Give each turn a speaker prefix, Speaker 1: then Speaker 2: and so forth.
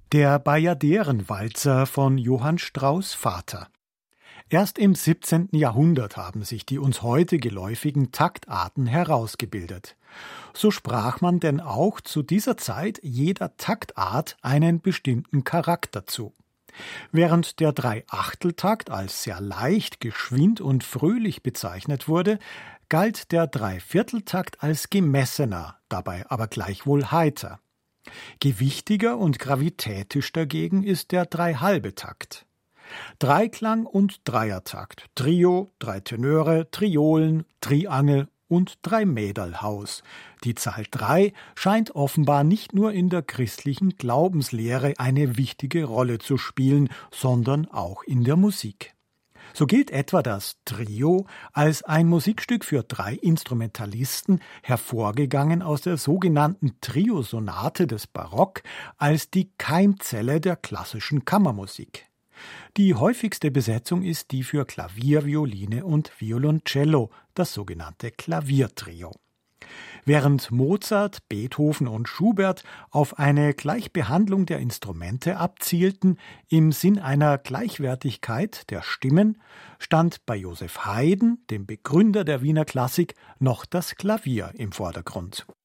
Speaker 1: Der Bajaderenwalzer von Johann Strauss Vater. Erst im 17. Jahrhundert haben sich die uns heute geläufigen Taktarten herausgebildet. So sprach man denn auch zu dieser Zeit jeder Taktart einen bestimmten Charakter zu. Während der Dreiachteltakt als sehr leicht, geschwind und fröhlich bezeichnet wurde, galt der Dreivierteltakt als gemessener, dabei aber gleichwohl heiter. Gewichtiger und gravitätisch dagegen ist der Dreihalbetakt. Dreiklang und Dreiertakt, Trio, drei Tenöre, Triolen, Triangel und Dreimäderlhaus. Die Zahl 3 scheint offenbar nicht nur in der christlichen Glaubenslehre eine wichtige Rolle zu spielen, sondern auch in der Musik. So gilt etwa das Trio als ein Musikstück für 3 Instrumentalisten, hervorgegangen aus der sogenannten Trio-Sonate des Barock, als die Keimzelle der klassischen Kammermusik. Die häufigste Besetzung ist die für Klavier, Violine und Violoncello, das sogenannte Klaviertrio. Während Mozart, Beethoven und Schubert auf eine Gleichbehandlung der Instrumente abzielten, im Sinn einer Gleichwertigkeit der Stimmen, stand bei Joseph Haydn, dem Begründer der Wiener Klassik, noch das Klavier im Vordergrund.